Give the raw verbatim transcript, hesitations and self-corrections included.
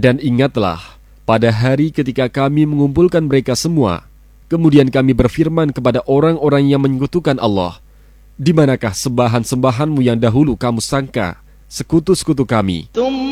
Dan ingatlah, pada hari ketika kami mengumpulkan mereka semua, kemudian kami berfirman kepada orang-orang yang menyekutukan Allah, di manakah sembahan-sembahanmu yang dahulu kamu sangka sekutu-sekutu kami?